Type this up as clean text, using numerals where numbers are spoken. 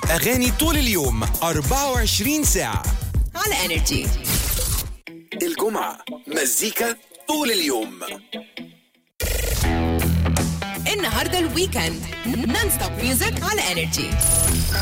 أغاني طول اليوم 24 ساعة على انرجي. الجمعة مزيكا طول اليوم. النهارده الويكند نون ستوب ميوزك على انرجي.